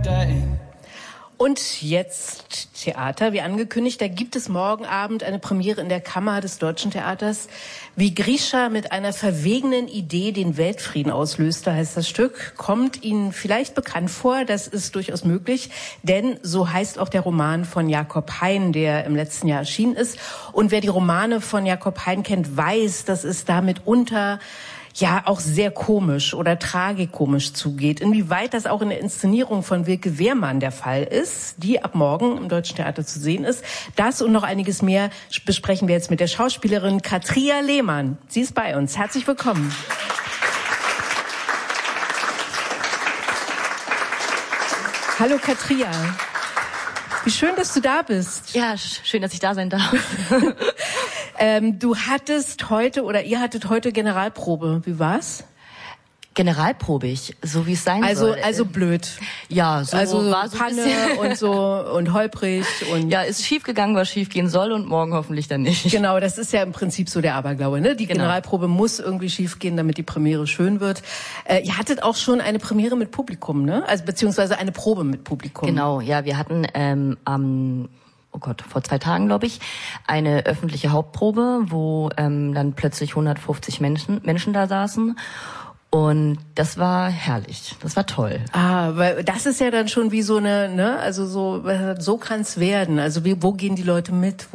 day. Und jetzt Theater, wie angekündigt. Da gibt es morgen Abend eine Premiere in der Kammer des Deutschen Theaters. Wie Grisha mit einer verwegenen Idee den Weltfrieden auslöste, heißt das Stück. Kommt Ihnen vielleicht bekannt vor, das ist durchaus möglich. Denn so heißt auch der Roman von Jakob Hein, der im letzten Jahr erschienen ist. Und wer die Romane von Jakob Hein kennt, weiß, dass es da mitunter ja auch sehr komisch oder tragikomisch zugeht. Inwieweit das auch in der Inszenierung von Wilke Wehrmann der Fall ist, die ab morgen im Deutschen Theater zu sehen ist, das und noch einiges mehr besprechen wir jetzt mit der Schauspielerin Katria Lehmann. Sie ist bei uns. Herzlich willkommen. Hallo Katria. Wie schön, dass du da bist. Ja, schön, dass ich da sein darf. Du hattest heute oder ihr hattet heute Generalprobe. Wie war's? Generalprobig, so wie es sein soll. Also blöd. Ja, so also war so Panne und so und holprig und ja, ist schief gegangen, was schief gehen soll und morgen hoffentlich dann nicht. Genau, das ist ja im Prinzip so der Aberglaube, ne? Die Generalprobe muss irgendwie schief gehen, damit die Premiere schön wird. Ihr hattet auch schon eine Premiere mit Publikum, ne? Also beziehungsweise eine Probe mit Publikum. Genau, ja, wir hatten vor 2 Tagen, glaube ich, eine öffentliche Hauptprobe, wo dann plötzlich 150 Menschen da saßen. Und das war herrlich, das war toll. Weil das ist ja dann schon wie so eine, ne, also so kann's werden. Also wo gehen die Leute mit,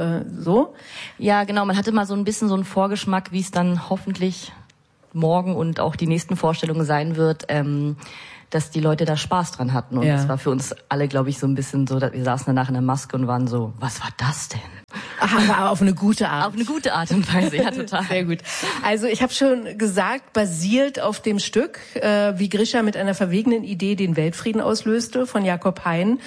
so? Ja, genau, man hatte mal so ein bisschen so einen Vorgeschmack, wie es dann hoffentlich morgen und auch die nächsten Vorstellungen sein wird, dass die Leute da Spaß dran hatten. Und das war für uns alle, glaube ich, so ein bisschen so, dass wir saßen danach in der Maske und waren so, was war das denn? Aber auf eine gute Art. Auf eine gute Art und Weise, ja, total. Sehr gut. Also ich habe schon gesagt, basiert auf dem Stück, wie Grisha mit einer verwegenen Idee den Weltfrieden auslöste, von Jakob Hein.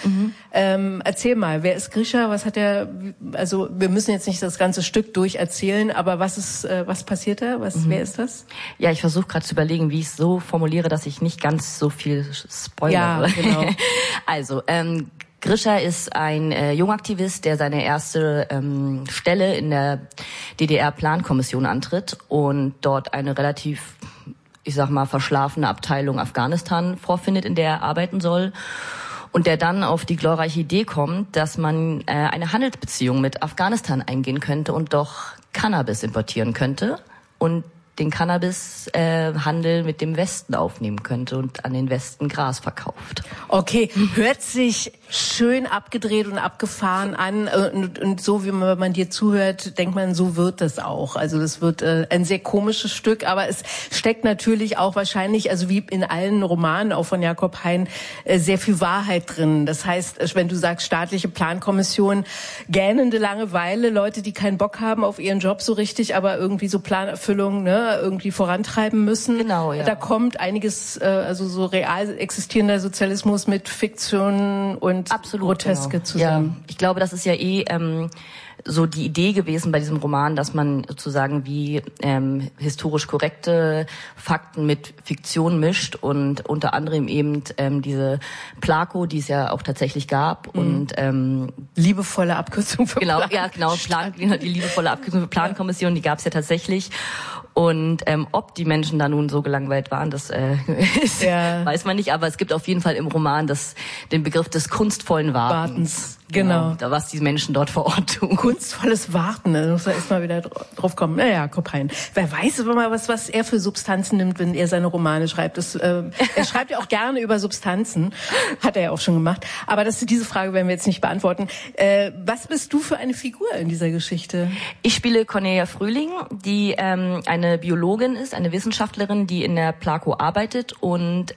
Erzähl mal, wer ist Grisha? Was hat er? Also wir müssen jetzt nicht das ganze Stück durcherzählen, aber was passiert da? Wer ist das? Ja, ich versuche gerade zu überlegen, wie ich es so formuliere, dass ich nicht ganz so viel spoilere. Ja, genau. Also, Grisha ist ein Jungaktivist, der seine erste Stelle in der DDR-Plankommission antritt und dort eine relativ, ich sag mal, verschlafene Abteilung Afghanistan vorfindet, in der er arbeiten soll. Und der dann auf die glorreiche Idee kommt, dass man eine Handelsbeziehung mit Afghanistan eingehen könnte und doch Cannabis importieren könnte und den Cannabishandel mit dem Westen aufnehmen könnte und an den Westen Gras verkauft. Okay, hört sich schön abgedreht und abgefahren an und so, wie man dir zuhört, denkt man, so wird das auch. Also das wird ein sehr komisches Stück, aber es steckt natürlich auch wahrscheinlich, also wie in allen Romanen, auch von Jakob Hein, sehr viel Wahrheit drin. Das heißt, wenn du sagst, staatliche Plankommission, gähnende Langeweile, Leute, die keinen Bock haben auf ihren Job so richtig, aber irgendwie so Planerfüllung, ne, irgendwie vorantreiben müssen. Genau, ja. Da kommt einiges, also so real existierender Sozialismus mit Fiktion und absolut, Groteske zusammen. Ja, ich glaube, das ist ja so die Idee gewesen bei diesem Roman, dass man sozusagen wie historisch korrekte Fakten mit Fiktion mischt und unter anderem eben diese Plako, die es ja auch tatsächlich gab und liebevolle Abkürzung für genau, die liebevolle Abkürzung für Plankommission, die gab es ja tatsächlich. Und ob die Menschen da nun so gelangweilt waren, das weiß man nicht. Aber es gibt auf jeden Fall im Roman den Begriff des kunstvollen Wartens. Genau. Da was die Menschen dort vor Ort tun. Kunstvolles Warten, da muss er erstmal wieder drauf kommen. Naja, Jakob Hein. Wer weiß aber mal, was er für Substanzen nimmt, wenn er seine Romane schreibt. Er schreibt ja auch gerne über Substanzen. Hat er ja auch schon gemacht. Aber diese Frage werden wir jetzt nicht beantworten. Was bist du für eine Figur in dieser Geschichte? Ich spiele Cornelia Frühling, die eine Biologin ist, eine Wissenschaftlerin, die in der Plako arbeitet und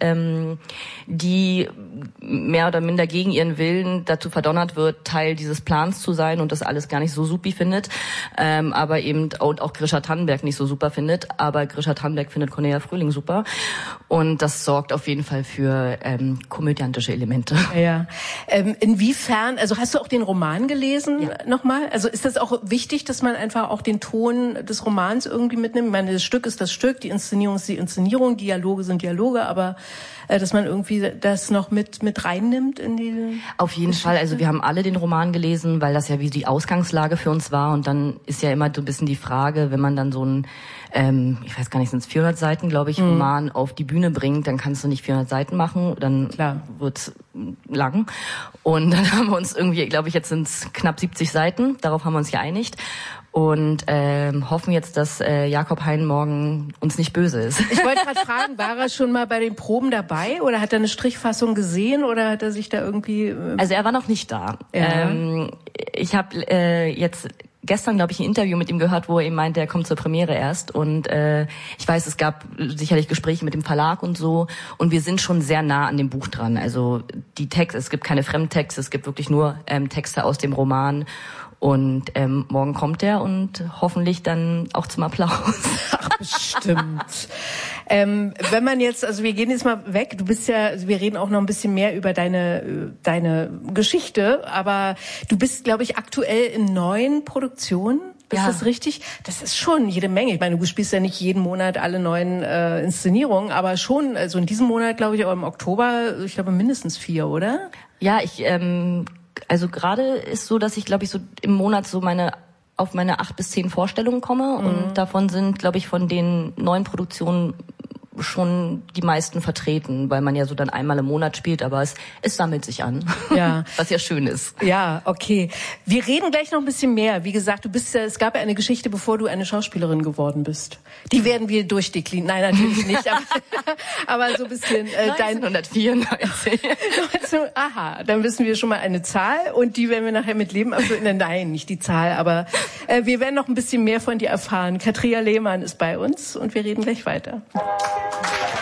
die mehr oder minder gegen ihren Willen dazu verdonnert wird, Teil dieses Plans zu sein und das alles gar nicht so supi findet, aber eben auch Grisha Tannenberg nicht so super findet, aber Grisha Tannenberg findet Cornelia Frühling super und das sorgt auf jeden Fall für komödiantische Elemente. Ja. Inwiefern, also hast du auch den Roman gelesen nochmal? Also ist das auch wichtig, dass man einfach auch den Ton des Romans irgendwie mitnimmt? Ich meine, das Stück ist das Stück, die Inszenierung ist die Inszenierung, Dialoge sind Dialoge, aber dass man irgendwie das noch mit reinnimmt in die Auf jeden Fall, also wir haben alle den Roman gelesen, weil das ja wie die Ausgangslage für uns war und dann ist ja immer so ein bisschen die Frage, wenn man dann so ein, ich weiß gar nicht, sind es 400 Seiten, glaube ich, Roman auf die Bühne bringt, dann kannst du nicht 400 Seiten machen, dann wird's lang. Und dann haben wir uns irgendwie, glaube ich, jetzt sind es knapp 70 Seiten, darauf haben wir uns geeinigt. Und hoffen jetzt, dass Jakob Hein morgen uns nicht böse ist. Ich wollte gerade fragen, war er schon mal bei den Proben dabei oder hat er eine Strichfassung gesehen oder hat er sich da irgendwie... Also er war noch nicht da. Ja. Ich habe jetzt gestern, glaube ich, ein Interview mit ihm gehört, wo er eben meinte, er kommt zur Premiere erst. Und ich weiß, es gab sicherlich Gespräche mit dem Verlag und so. Und wir sind schon sehr nah an dem Buch dran. Also die Texte, es gibt keine Fremdtexte, es gibt wirklich nur Texte aus dem Roman. Und morgen kommt er und hoffentlich dann auch zum Applaus. Ach, bestimmt. Wenn man jetzt, also wir gehen jetzt mal weg, du bist ja, also wir reden auch noch ein bisschen mehr über deine Geschichte, aber du bist, glaube ich, aktuell in 9 Produktionen. Ist das richtig? Das ist schon jede Menge. Ich meine, du spielst ja nicht jeden Monat alle 9 Inszenierungen, aber schon, also in diesem Monat, glaube ich, auch im Oktober, ich glaube mindestens 4, oder? Ja, also gerade ist so, dass ich, glaube ich, so im Monat so auf meine 8 bis 10 Vorstellungen komme. Und davon sind, glaube ich, von den 9 Produktionen schon die meisten vertreten, weil man ja so dann einmal im Monat spielt, aber es sammelt sich an. Ja. Was ja schön ist. Ja, okay. Wir reden gleich noch ein bisschen mehr. Wie gesagt, es gab ja eine Geschichte, bevor du eine Schauspielerin geworden bist. Die werden wir durchdeklinieren. Nein, natürlich nicht, aber so ein bisschen 1994. Aha, dann wissen wir schon mal eine Zahl und die werden wir nachher mit Leben erfüllen. Nein, nicht die Zahl, aber wir werden noch ein bisschen mehr von dir erfahren. Katria Lehmann ist bei uns und wir reden gleich weiter.